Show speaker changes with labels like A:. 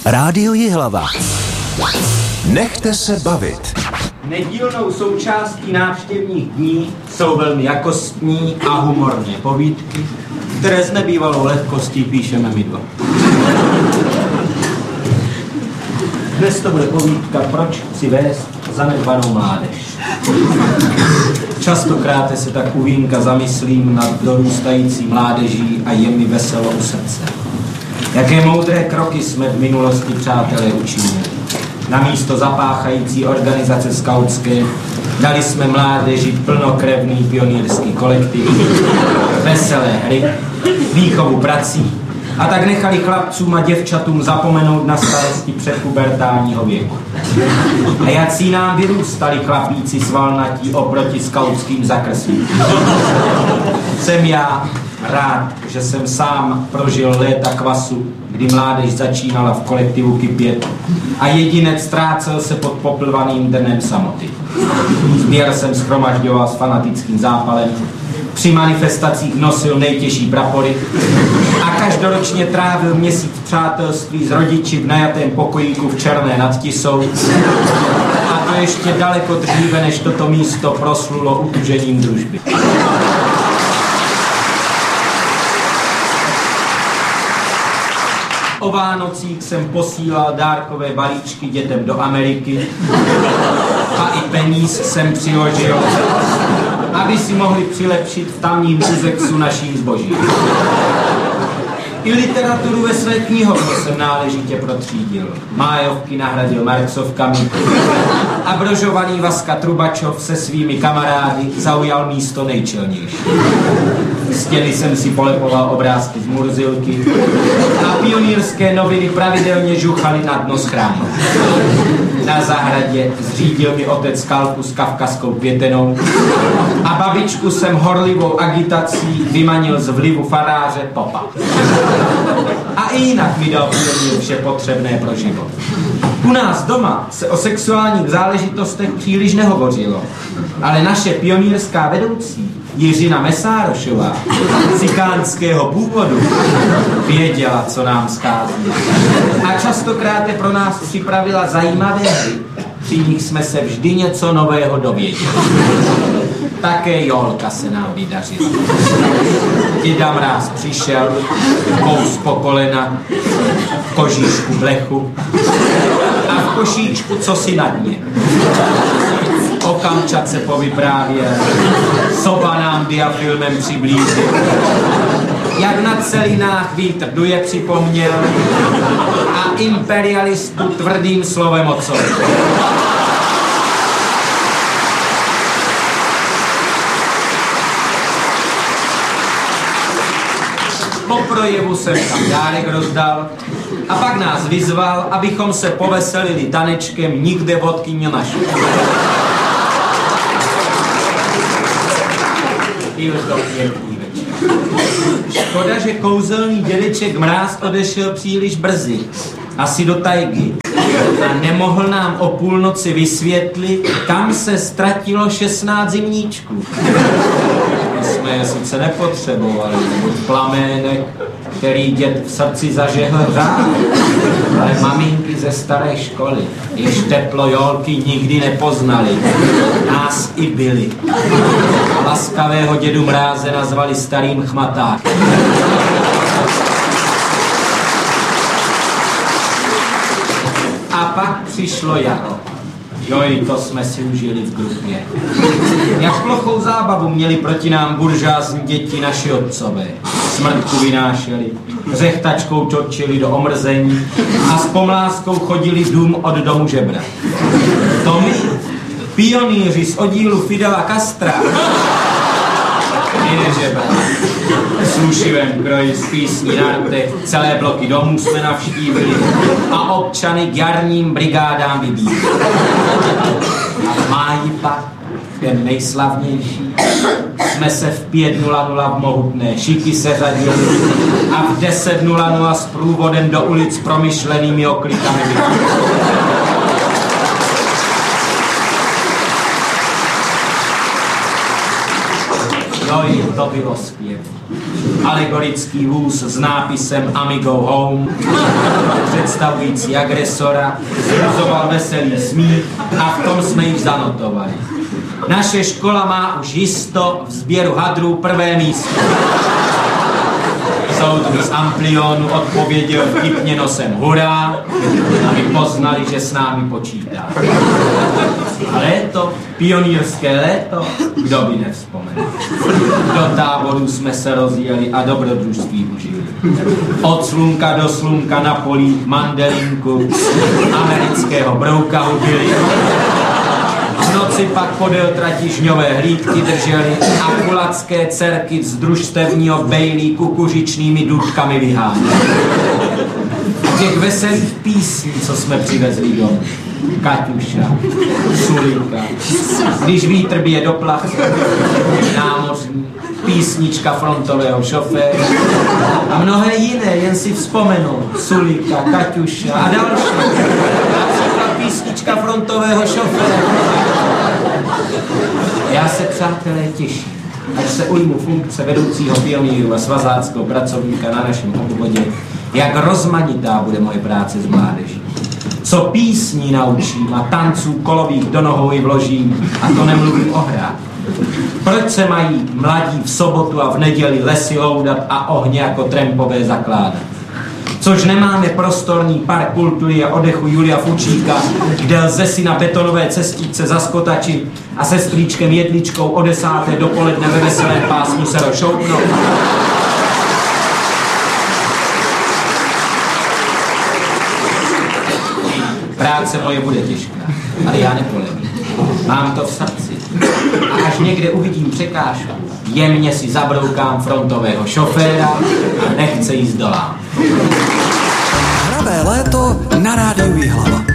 A: Rádio Jihlava. Nechte se bavit.
B: Nedílnou součástí návštěvních dní jsou velmi jakostní a humorné povídky, které s nebývalou lehkostí píšeme my dva. Dnes to bude povídka Proč chci vést zanedbanou mládež. Častokrát se tak u vínka zamyslím nad dorůstající mládeží a je mi veselo u srdce. Jaké moudré kroky jsme v minulosti, přátelé, učinili. Namísto zapáchající organizace skautské dali jsme mládeži plnokrevný pionýrský kolektiv, veselé hry, výchovu prací a tak nechali chlapcům a děvčatům zapomenout na starosti předpubertálního věku. A jací nám vyrůstali chlapíci svalnatí oproti skautským zakreslím. Jsem já rád, že jsem sám prožil léta kvasu, kdy mládež začínala v kolektivu kypět a jedinec ztrácel se pod poplvaným dnem samoty. Sběr jsem shromažďoval s fanatickým zápalem, při manifestacích nosil nejtěžší prapory a každoročně trávil měsíc přátelství s rodiči v najatém pokojíku v Černé nad Tisou. A to ještě daleko dříve, než toto místo proslulo utužením družby. O Vánocích jsem posílal dárkové balíčky dětem do Ameriky a i peníz jsem přiložil, aby si mohli přilepšit v tamním Uzexu naším zbožím. I literaturu ve své knihovně jsem náležitě protřídil. Májovky nahradil Marksovkami a brožovaný Vaska Trubačov se svými kamarády zaujal místo nejčelnější. Stěny jsem si polepoval obrázky z Murzilky a pionýrské noviny pravidelně žuchaly na dno schránu. Na zahradě zřídil mi otec kalku s kavkazskou květenou a babičku jsem horlivou agitací vymanil z vlivu faráře Popa. A i jinak mi dal vše potřebné pro život. U nás doma se o sexuálních záležitostech příliš nehovořilo, ale naše pionýrská vedoucí Jiřina Mesárošová, cikánského původu, věděla, co nám schází. A častokrát pro nás připravila zajímavé hry, při nich jsme se vždy něco nového dověděli. Také Jolka se nám vydařila. Děda Mráz přišel, kous po kolena, v kožíšku blechu a v košíčku cosi na dně. O Kamčatce povyprávěl, soba nám diafilmem přiblížil, jak na celinách vítr duje připomněl a imperialistu tvrdým slovem ocovi. Po projevu jsem tam dárek rozdal a pak nás vyzval, abychom se poveselili tanečkem Nikde vodky nenašli. Byl to pěkný večer. Škoda, že kouzelný dědeček Mráz odešel příliš brzy, asi do tajgy, a nemohl nám o půlnoci vysvětlit, kam se ztratilo 16 zimníčků. My jsme je sice nepotřebovali, buď plamének, který děd v srdci zažehl řád, ale maminky ze staré školy, jež teplo Jolky nikdy nepoznali, nás i byli. Laskavého dědu Mráze nazvali starým chmatákem. A pak přišlo jaro. Joj, to jsme si užili v grupě. Jak plochou zábavu měli proti nám buržázní děti naši otcové. Smrtku vynášeli, řechtačkou točili do omrzení a s pomláskou chodili dům od domu žebrat. To my, pionýři z oddílu Fidela Castra, nežebrat. S rušivem kroji z písní na rtech, celé bloky domů jsme navštívili a občany k jarním brigádám vybídli. A v máji pak, ten nejslavnější, jsme se v 5:00 v mohutné Šiky seřadili a v 10:00 s průvodem do ulic promyšlenými oklikami vybídli. Joj, to bylo skvělé. alegorický vůz s nápisem Amigo Home, představující agresora, zruzoval veselý smích a v tom jsme již zanotovali. Naše škola má už jisto v sběru hadrů prvé místo. Soudruh z Amplionu odpověděl vtipně nosem hurá, aby poznali, že s námi počítá. A léto, pionýrské léto, kdo by nevzpomenul. Do táborů jsme se rozjeli a dobrodružství užili. Od slunka do slunka na polích mandelinku, amerického brouka hubili. V noci pak podél trati žňové hlídky drželi a kulacké dcerky z družstevního bejlí kukuřičnými dudkami vyháněli. Těch veselých písní, co jsme přivezli domů. Kaťuša, Sulika, Když vítr bije do placu, Námořní, Písnička frontového šoféra a mnohé jiné, jen si vzpomenou. Sulika, Kaťuša a další. Například Písnička frontového šoféra. Já se, přátelé, těším, až se ujmu funkce vedoucího pionýru a svazáckého pracovníka na našem obvodě, jak rozmanitá bude moje práce s mládeží. Co písní naučím a tanců kolových do nohou i vložím, a to nemluvím o hrách. Proč se mají mladí v sobotu a v neděli lesy loudat a ohně jako trampové zakládat? Což nemáme prostorný park kultury a oddechu Julia Fučíka, kde lze si na betonové cestičce zaskotačit a se strýčkem Jedličkou o 10. dopoledne ve veselém pásmu se rozšoupnout. Práce moje bude těžká, ale já nepolevím. Mám to v srdci. A až někde uvidím překážku, jemně si zabroukám frontového šoféra a nechce jíst dolám.
C: Hravé léto na rádiu Jihlava.